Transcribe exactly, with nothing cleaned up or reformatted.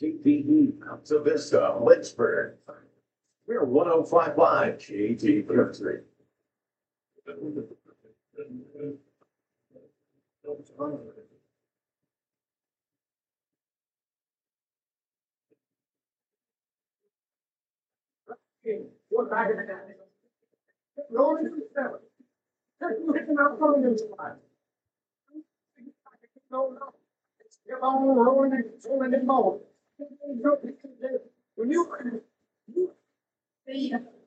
T P E, Alta Vista, Lynchburg. We're one oh five five G T three. What back in the day? Rolling in the seven. Looking out for the inside. No, no. It's still on rolling and rolling and rolling. When you, you see